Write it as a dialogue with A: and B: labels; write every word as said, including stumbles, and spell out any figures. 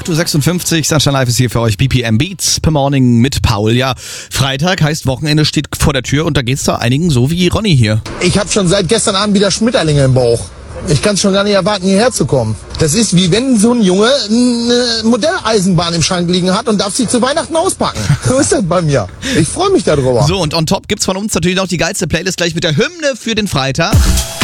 A: acht Uhr sechsundfünfzig, Sunshine Live ist hier für euch, B P M Beats per Morning mit Paul. Ja, Freitag heißt Wochenende steht vor der Tür und da geht's da einigen so wie Ronny hier.
B: Ich habe schon seit gestern Abend wieder Schmetterlinge im Bauch. Ich kann es schon gar nicht erwarten, hierher zu kommen. Das ist wie wenn so ein Junge eine Modelleisenbahn im Schrank liegen hat und darf sie zu Weihnachten auspacken. So ist das bei mir. Ich freue mich darüber.
A: So, und on top gibt's von uns natürlich noch die geilste Playlist gleich mit der Hymne für den Freitag.